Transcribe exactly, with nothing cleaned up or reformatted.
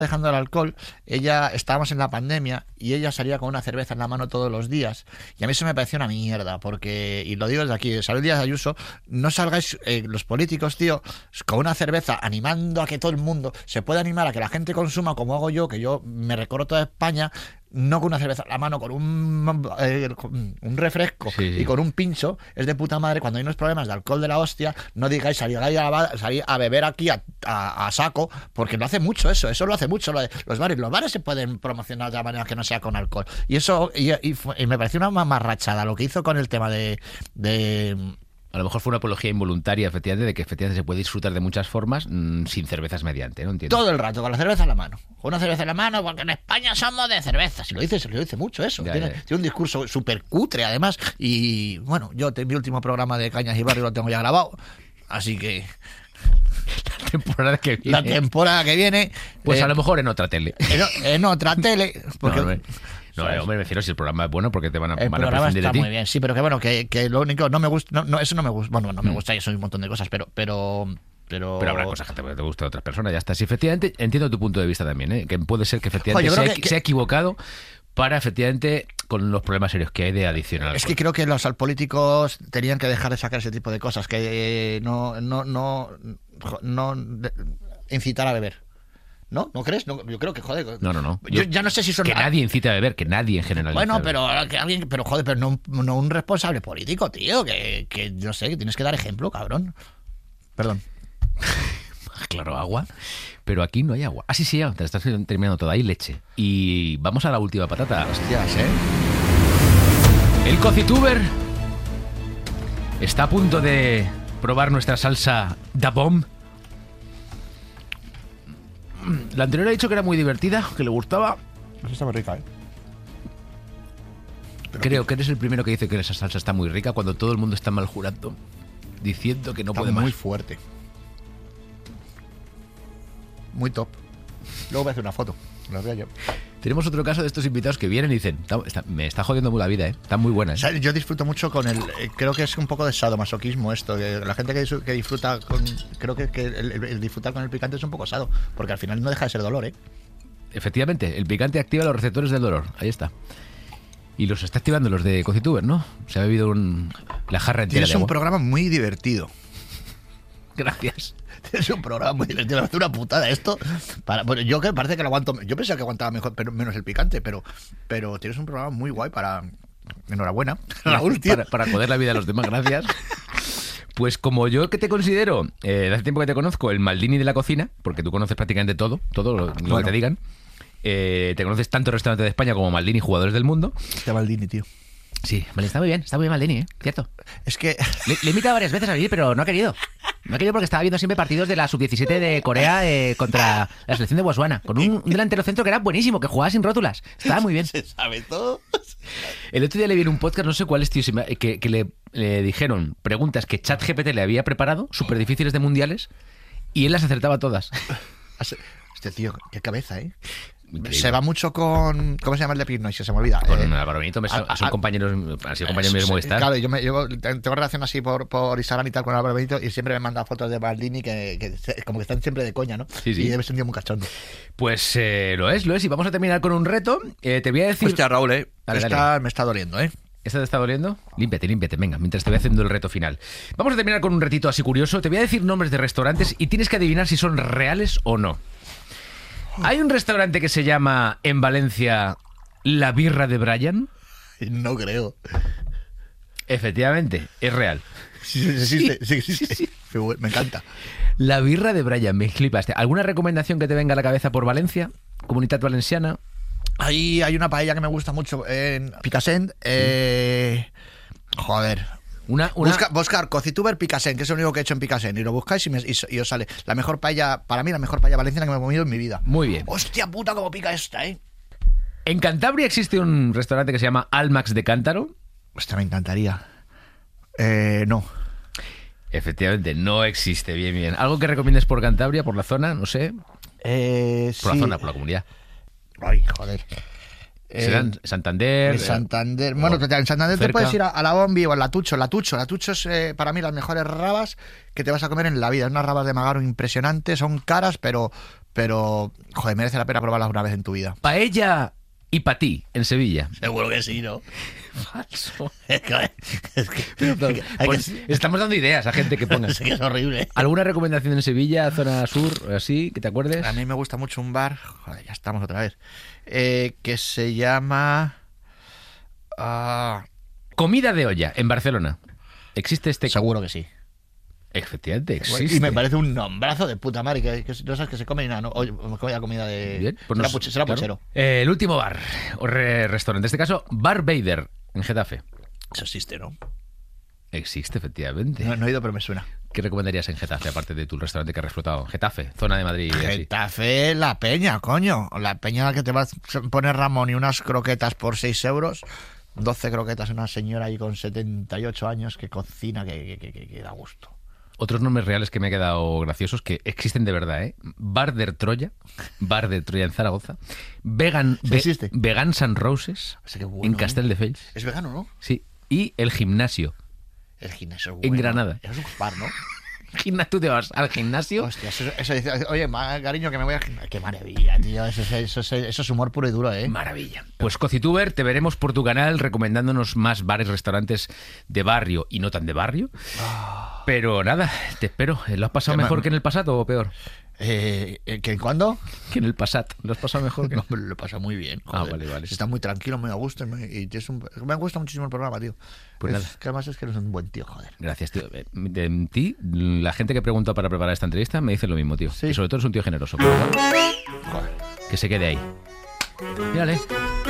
dejando el alcohol, ella estábamos en la pandemia y ella salía con una cerveza en la mano todos los días y a mí eso me pareció una mierda porque, y lo digo desde aquí, Salud Díaz Ayuso, no salgáis eh, los políticos, tío, con una cerveza animando a que todo el mundo se pueda animar a que la gente consuma como hago yo, que yo me recorro toda España, no con una cerveza en la mano, con un, eh, con un refresco sí, sí. y con un pincho, es de puta madre. Cuando hay unos problemas de alcohol de la hostia, no digáis salir a, salir a beber aquí a, a, a saco, porque lo hace mucho eso, eso lo hace mucho lo de, los bares, los bares se pueden promocionar de la manera que no sea con alcohol, y eso, y, y, y me pareció una mamarrachada lo que hizo con el tema de... de A lo mejor fue una apología involuntaria, efectivamente, de que efectivamente se puede disfrutar de muchas formas mmm, sin cervezas mediante, ¿no? Entiendo. Todo el rato, con la cerveza en la mano. Con una cerveza en la mano, porque en España somos de cerveza. Si lo dice, se lo dice mucho eso. Ya, tiene, ya. tiene un discurso súper cutre, además. Y bueno, yo te, mi último programa de Cañas y Barrio lo tengo ya grabado. Así que... La temporada que viene. La temporada que viene... Pues eh, a lo mejor en otra tele. En, en otra tele. Porque, no, no, no, no, hombre, me refiero si el programa es bueno porque te van a, el van a programa prescindir está de ti. muy bien, sí, pero que bueno, que, que lo único, no me gusta, no, no, eso no me gusta, bueno, no me Mm. gusta y eso es un montón de cosas, pero, pero, pero, Pero habrá cosas que te, te gustan de otras personas, ya está. Sí, efectivamente, entiendo tu punto de vista también, ¿eh? Que puede ser que efectivamente Oye, se, creo ha, que- se ha equivocado para efectivamente con los problemas serios que hay de adicción al alcohol. es que creo que los políticos tenían que dejar de sacar ese tipo de cosas, que eh, no, no, no, no de- incitar a beber. ¿No? ¿No crees? No, yo creo que, joder. No, no, no. Yo, Yo- ya no sé si son... Que nadie incite a beber, que nadie en general. Bueno, incite a beber. pero que alguien, pero joder, pero no, no un responsable político, tío, que, que no sé, que tienes que dar ejemplo, cabrón. Perdón. Claro, agua. Pero aquí no hay agua. Ah, sí, sí, ya, te estás terminando todo. Hay leche. Y vamos a la última patata. Hostias, ¿eh? El Cocituber está a punto de probar nuestra salsa Da Bomb. La anterior ha dicho que era muy divertida, que le gustaba. Eso está muy rica, ¿eh? Creo que eres el primero que dice que esa salsa está muy rica cuando todo el mundo está mal jurando, diciendo que no Está puede muy más. fuerte. Muy top. Luego voy a hacer una foto. Lo veo yo. Tenemos otro caso de estos invitados que vienen y dicen, "Está- está- me está jodiendo muy la vida, ¿eh? Está muy buena, ¿eh?". O sea, yo disfruto mucho con el... eh, creo que es un poco de sadomasoquismo esto. Que la gente que, dis- que disfruta con... Creo que, que el, el- el disfrutar con el picante es un poco sado. Porque al final no deja de ser dolor, ¿eh? Efectivamente, el picante activa los receptores del dolor. Ahí está. Y los está activando los de Cocituber, ¿no? Se ha bebido un, la jarra entera Tienes de un agua. programa muy divertido. Gracias. Es un programa muy divertido, me hace una putada esto. Para, bueno, yo que parece que lo aguanto. Yo pensaba que aguantaba mejor, pero menos el picante, pero, pero tienes un programa muy guay para. Enhorabuena, Raúl, tío. Para, para joder la vida de los demás, gracias. Pues como yo que te considero, eh, de hace tiempo que te conozco, el Maldini de la cocina, porque tú conoces prácticamente todo, todo lo, lo Bueno. que te digan. Eh, te conoces tanto restaurantes de España como Maldini, jugadores del mundo. Este Maldini, tío. Sí, vale, está muy bien, está muy bien Maldini, ¿eh? Cierto. Es que. Le, le he invitado varias veces a venir, pero no ha querido. No ha querido porque estaba viendo siempre partidos de la sub diecisiete de Corea eh, contra la selección de Botswana, con un, un delantero centro que era buenísimo, que jugaba sin rótulas. Estaba muy bien. Se sabe todo. El otro día le vi en un podcast, no sé cuál es, tío, se me- que, que le, le dijeron preguntas que ChatGPT le había preparado, súper difíciles de mundiales, y él las acertaba todas. Este tío, qué cabeza, ¿eh? Increíble. Se va mucho con. ¿Cómo se llama el de Pinoy? Se me olvida. Con Eh, Álvaro Benito, me- son, a- a- son compañeros, han sido compañeros míos de Movistar. Claro, yo, me, yo tengo relación así por, por Instagram y tal con Álvaro Benito y siempre me manda fotos de Maldini que, que se- como que están siempre de coña, ¿no? Sí, sí. Y debe ser un tío muy cachondo. Pues eh, lo es, lo es, y vamos a terminar con un reto. Eh, te voy a decir... Hostia, Raúl, ¿eh? Dale, Está- dale. Me está doliendo, ¿eh? ¿Esta te está doliendo? Límpiate, límpiate, venga, mientras te voy haciendo el reto final. Vamos a terminar con un retito así curioso. Te voy a decir nombres de restaurantes y tienes que adivinar si son reales o no. Hay un restaurante que se llama en Valencia La Birra de Brian. No creo. Efectivamente, es real. Sí, sí, existe, sí, existe. Me encanta. La Birra de Brian, me flipaste. ¿Alguna recomendación que te venga a la cabeza por Valencia? Comunitat Valenciana. Ahí hay una paella que me gusta mucho en Picassent. Eh, joder. Una, una... Busca, buscar Cocituber Picassent, que es lo único que he hecho en Picassent. Y lo buscáis y, me- y, y os sale la mejor paella, para mí la mejor paella valenciana que me he comido en mi vida. Muy bien. Hostia puta, cómo pica esta, ¿eh? En Cantabria existe un restaurante que se llama Almax de Cántaro. Hostia, me encantaría. Eh, no. Efectivamente, no existe. Bien, bien. ¿Algo que recomiendes por Cantabria, por la zona? No sé. Eh, Por sí. la zona, por la comunidad. Ay, joder. Eh, Serán Santander. En Santander. Bueno, o en Santander te cerca. puedes ir a, a la Bombi o a la Tucho. La Tucho, la Tucho es eh, para mí las mejores rabas que te vas a comer en la vida. Unas rabas de magaro impresionantes, son caras, pero, pero joder, merece la pena probarlas una vez en tu vida. Paella y patí en Sevilla. Seguro que sí, ¿no? Falso. Es que, es que- hay que- Pues estamos dando ideas a gente que ponga. es que es horrible. ¿Alguna recomendación en Sevilla, zona sur, así, que te acuerdes? A mí me gusta mucho un bar, joder, ya estamos otra vez, eh, que se llama... ah, Comida de olla en Barcelona. ¿Existe este? seguro que sí. Efectivamente, existe. Y me parece un nombrazo de puta madre, que, que no sabes que se come ni nada, ¿no? Oye, comida, comida de... Bien, pues será nos- puche- será claro. puchero. Eh, el último bar o re- restaurante, en este caso, Bar Vader en Getafe. Eso existe, ¿no? Existe, efectivamente. No, no he ido, pero me suena. ¿Qué recomendarías en Getafe, aparte de tu restaurante que has explotado? Getafe, zona de Madrid. así. Getafe, la peña, coño. La peña a la que te vas a poner Ramón y unas croquetas por seis euros. doce croquetas, una señora ahí con setenta y ocho años que cocina, que, que, que, que da gusto. Otros nombres reales que me han quedado graciosos, que existen de verdad, ¿eh? Bar de Troya, Bar de Troya en Zaragoza, Vegan, Sí Ve- existe. Vegan San Roses O sea, qué bueno, en ¿eh? Castelldefels, Es vegano, ¿no? sí, y el gimnasio. El gimnasio es En bueno. Granada. Es un bar, ¿no? Gimna- ¿Tú te vas al gimnasio? Hostia, eso, eso dice, oye, ma- cariño, que me voy a... Qué maravilla, tío. Eso, es- eso, es- eso es humor puro y duro, ¿eh? Maravilla. Pues Cocituber, te veremos por tu canal recomendándonos más bares, restaurantes de barrio y no tan de barrio. Pero nada, te espero. ¿Lo has pasado Que me- mejor que en el pasado o peor? Eh, ¿que ¿Cuándo? Que en el pasado. ¿Lo has pasado mejor que No, me lo pasa muy bien. Ah, joder. vale, vale. Está muy tranquilo, muy a gusto. Y, me- y tienes un- me gusta muchísimo el programa, tío. Pues Es nada. que además es que eres un buen tío, joder. Gracias, tío. Eh, De ti, la gente que pregunta para preparar esta entrevista me dice lo mismo, tío. Sí. Que sobre todo es un tío generoso. Pero, Joder. que se quede ahí. Mírale.